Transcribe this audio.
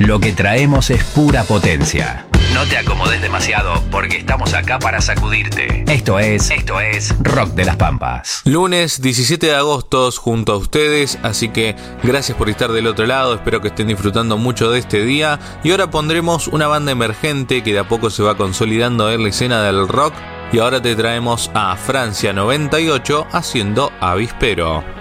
Lo que traemos es pura potencia. No te acomodes demasiado porque estamos acá para sacudirte. Esto es Rock de las Pampas. Lunes 17 de agosto junto a ustedes, así que gracias por estar del otro lado, espero que estén disfrutando mucho de este día. Y ahora pondremos una banda emergente que de a poco se va consolidando en la escena del rock. Y ahora te traemos a Francia 98 haciendo Avispero.